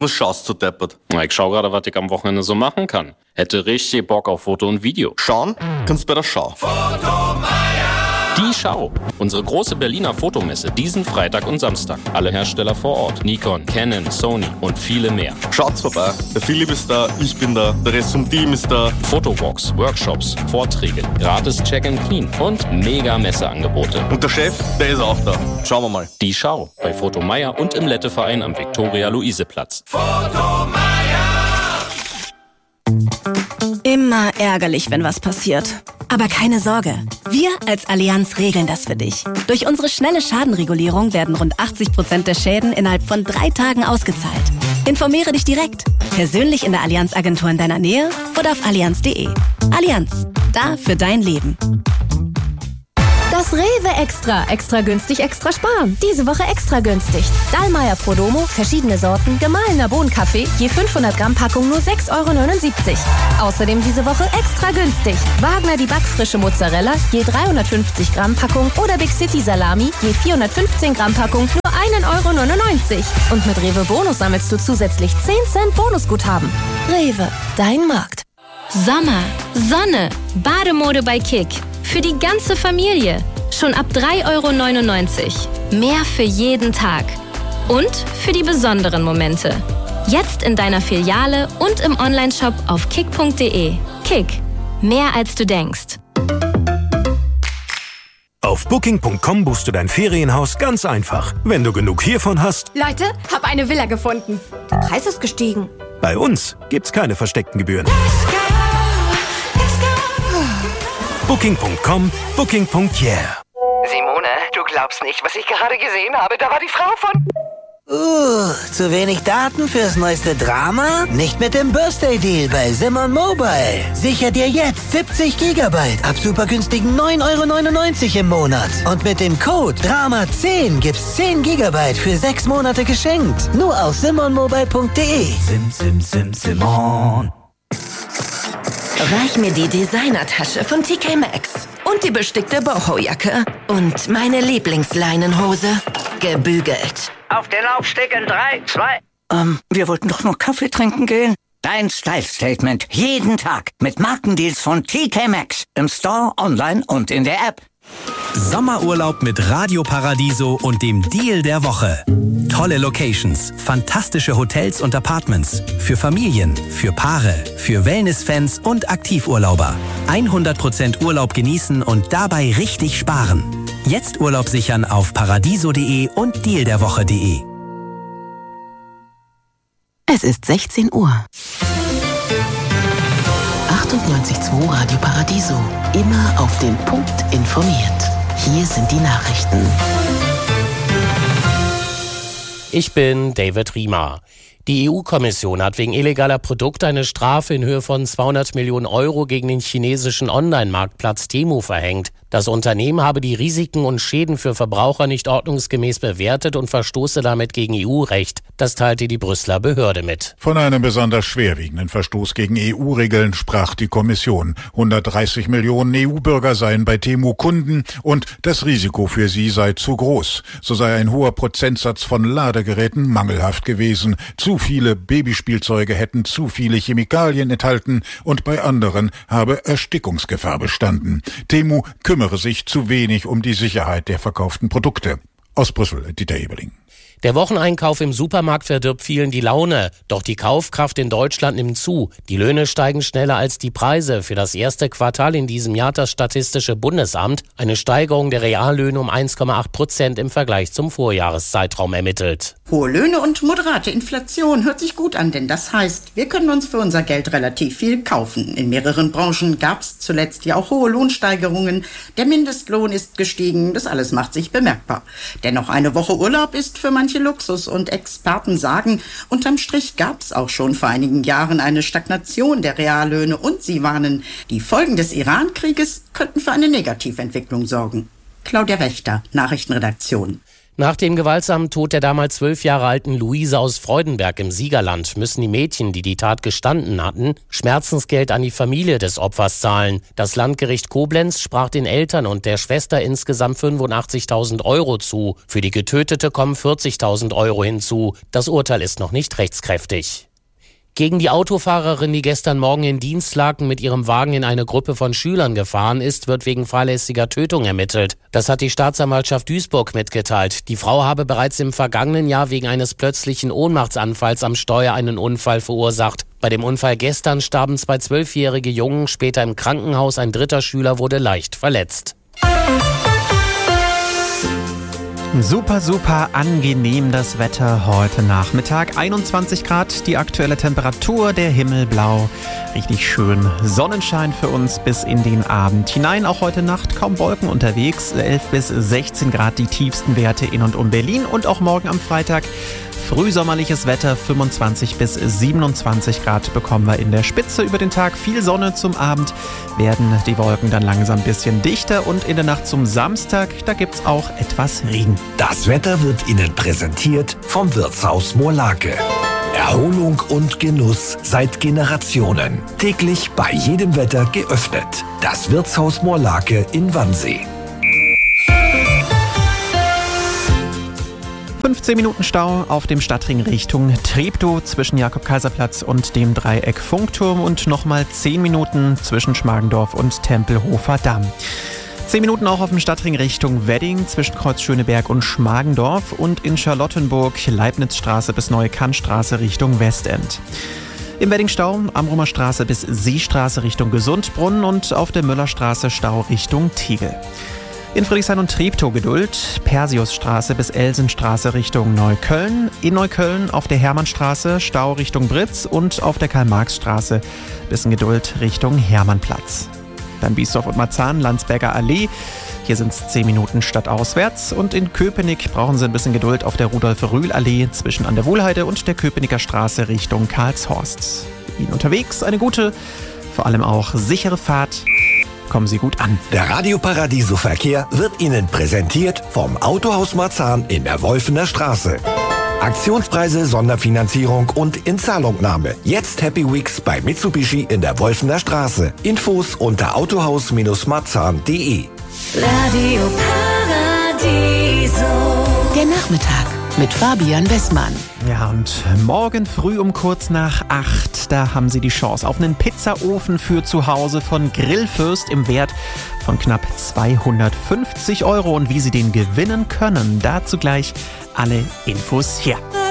Was schaust du deppert? Na, ich schau gerade, was ich am Wochenende so machen kann. Hätte richtig Bock auf Foto und Video. Schauen kannst bei der Schau. Die Schau. Unsere große Berliner Fotomesse diesen Freitag und Samstag. Alle Hersteller vor Ort. Nikon, Canon, Sony und viele mehr. Schaut's vorbei. Der Philipp ist da, ich bin da, der Rest vom Team ist da. Fotowalks, Workshops, Vorträge, gratis Check-and-Clean und mega Messeangebote. Und der Chef, der ist auch da. Schauen wir mal. Die Schau. Bei Fotomeier und im Letteverein am Viktoria-Luise-Platz. Immer ärgerlich, wenn was passiert. Aber keine Sorge, wir als Allianz regeln das für dich. Durch unsere schnelle Schadenregulierung werden rund 80% der Schäden innerhalb von 3 Tagen ausgezahlt. Informiere dich direkt, persönlich in der Allianz-Agentur in deiner Nähe oder auf allianz.de. Allianz, da für dein Leben. Das Rewe Extra. Extra günstig, extra sparen. Diese Woche extra günstig. Dallmayr Prodomo, verschiedene Sorten, gemahlener Bohnenkaffee, je 500 Gramm Packung nur 6,79 €. Außerdem diese Woche extra günstig. Wagner die backfrische Mozzarella, je 350 Gramm Packung oder Big City Salami, je 415 Gramm Packung, nur 1,99 € Und mit Rewe Bonus sammelst du zusätzlich 10 Cent Bonusguthaben. Rewe, dein Markt. Sommer, Sonne, Bademode bei Kick. Für die ganze Familie. Schon ab 3,99 €. Mehr für jeden Tag. Und für die besonderen Momente. Jetzt in deiner Filiale und im Onlineshop auf kick.de. Kick. Mehr als du denkst. Auf Booking.com buchst du dein Ferienhaus ganz einfach. Wenn du genug hiervon hast... Leute, hab eine Villa gefunden. Der Preis ist gestiegen. Bei uns gibt's keine versteckten Gebühren. Booking.com, Booking.yeah. Simone, du glaubst nicht, was ich gerade gesehen habe. Da war die Frau von... Zu wenig Daten fürs neueste Drama? Nicht mit dem Birthday Deal bei Simon Mobile. Sicher dir jetzt 70 GB ab super günstigen 9,99 € im Monat. Und mit dem Code DRAMA10 gibt's 10 GB für 6 Monate geschenkt. Nur auf simonmobile.de. Simon. Reich mir die Designertasche von TK Maxx und die bestickte Boho-Jacke und meine Lieblingsleinenhose. Gebügelt. Auf den Laufsteg in 3, 2... Wir wollten doch noch Kaffee trinken gehen. Dein Style-Statement. Jeden Tag. Mit Markendeals von TK Maxx. Im Store, online und in der App. Sommerurlaub mit Radio Paradiso und dem Deal der Woche. Tolle Locations, fantastische Hotels und Apartments. Für Familien, für Paare, für Wellness-Fans und Aktivurlauber. 100% Urlaub genießen und dabei richtig sparen. Jetzt Urlaub sichern auf paradiso.de und dealderwoche.de. Es ist 16 Uhr. 98.2 Radio Paradiso. Immer auf den Punkt informiert. Hier sind die Nachrichten. Ich bin David Riemer. Die EU-Kommission hat wegen illegaler Produkte eine Strafe in Höhe von 200 Millionen € gegen den chinesischen Online-Marktplatz Temu verhängt. Das Unternehmen habe die Risiken und Schäden für Verbraucher nicht ordnungsgemäß bewertet und verstoße damit gegen EU-Recht. Das teilte die Brüsseler Behörde mit. Von einem besonders schwerwiegenden Verstoß gegen EU-Regeln sprach die Kommission. 130 Millionen EU-Bürger seien bei Temu Kunden und das Risiko für sie sei zu groß. So sei ein hoher Prozentsatz von Ladegeräten mangelhaft gewesen. Zu viele Babyspielzeuge hätten zu viele Chemikalien enthalten und bei anderen habe Erstickungsgefahr bestanden. Temu kümmere sich zu wenig um die Sicherheit der verkauften Produkte. Aus Brüssel, Dieter Ebeling. Der Wocheneinkauf im Supermarkt verdirbt vielen die Laune. Doch die Kaufkraft in Deutschland nimmt zu. Die Löhne steigen schneller als die Preise. Für das erste Quartal in diesem Jahr hat das Statistische Bundesamt eine Steigerung der Reallöhne um 1,8% im Vergleich zum Vorjahreszeitraum ermittelt. Hohe Löhne und moderate Inflation hört sich gut an, denn das heißt, wir können uns für unser Geld relativ viel kaufen. In mehreren Branchen gab es zuletzt ja auch hohe Lohnsteigerungen. Der Mindestlohn ist gestiegen, das alles macht sich bemerkbar. Dennoch eine Woche Urlaub ist für manche Luxus und Experten sagen, unterm Strich gab es auch schon vor einigen Jahren eine Stagnation der Reallöhne und sie warnen, die Folgen des Iran-Krieges könnten für eine Negativentwicklung sorgen. Claudia Wächter, Nachrichtenredaktion. Nach dem gewaltsamen Tod der damals 12 Jahre alten Luise aus Freudenberg im Siegerland müssen die Mädchen, die die Tat gestanden hatten, Schmerzensgeld an die Familie des Opfers zahlen. Das Landgericht Koblenz sprach den Eltern und der Schwester insgesamt 85.000 Euro zu. Für die Getötete kommen 40.000 Euro hinzu. Das Urteil ist noch nicht rechtskräftig. Gegen die Autofahrerin, die gestern Morgen in Dienstlaken mit ihrem Wagen in eine Gruppe von Schülern gefahren ist, wird wegen fahrlässiger Tötung ermittelt. Das hat die Staatsanwaltschaft Duisburg mitgeteilt. Die Frau habe bereits im vergangenen Jahr wegen eines plötzlichen Ohnmachtsanfalls am Steuer einen Unfall verursacht. Bei dem Unfall gestern starben 2 12-jährige Jungen, später im Krankenhaus ein 3. Schüler wurde leicht verletzt. Super, super angenehm das Wetter heute Nachmittag. 21 Grad, die aktuelle Temperatur, der Himmel blau. Richtig schön Sonnenschein für uns bis in den Abend hinein. Auch heute Nacht kaum Wolken unterwegs. 11 bis 16 Grad die tiefsten Werte in und um Berlin. Und auch morgen am Freitag frühsommerliches Wetter, 25 bis 27 Grad bekommen wir in der Spitze über den Tag. Viel Sonne zum Abend, werden die Wolken dann langsam ein bisschen dichter. Und in der Nacht zum Samstag, da gibt's auch etwas Regen. Das Wetter wird Ihnen präsentiert vom Wirtshaus Moorlake. Erholung und Genuss seit Generationen. Täglich bei jedem Wetter geöffnet. Das Wirtshaus Moorlake in Wannsee. 15 Minuten Stau auf dem Stadtring Richtung Treptow zwischen Jakob-Kaiser-Platz und dem Dreieck Funkturm und nochmal 10 Minuten zwischen Schmargendorf und Tempelhofer Damm. 10 Minuten auch auf dem Stadtring Richtung Wedding zwischen Kreuz Schöneberg und Schmargendorf und in Charlottenburg Leibnizstraße bis Neue Kantstraße Richtung Westend. Im Wedding Stau, Amrumer Straße bis Seestraße Richtung Gesundbrunnen und auf der Müllerstraße Stau Richtung Tegel. In Friedrichshain und Treptow Geduld, Persiusstraße bis Elsenstraße Richtung Neukölln. In Neukölln auf der Hermannstraße Stau Richtung Britz und auf der Karl-Marx-Straße bisschen Geduld Richtung Hermannplatz. Dann Biesdorf und Marzahn, Landsberger Allee. Hier sind es 10 Minuten stadtauswärts. Und in Köpenick brauchen Sie ein bisschen Geduld auf der Rudolf-Rühl-Allee zwischen an der Wohlheide und der Köpenicker Straße Richtung Karlshorst. Ihnen unterwegs eine gute, vor allem auch sichere Fahrt. Kommen Sie gut an. Der Radio Paradiso Verkehr wird Ihnen präsentiert vom Autohaus Marzahn in der Wolfener Straße. Aktionspreise, Sonderfinanzierung und Inzahlungnahme. Jetzt Happy Weeks bei Mitsubishi in der Wolfener Straße. Infos unter autohaus-marzahn.de. Radio Paradiso. Der Nachmittag mit Fabian Westmann. Ja, und morgen früh um kurz nach 8, da haben Sie die Chance auf einen Pizzaofen für zu Hause von Grillfürst im Wert von knapp 250 Euro. Und wie Sie den gewinnen können, dazu gleich alle Infos her.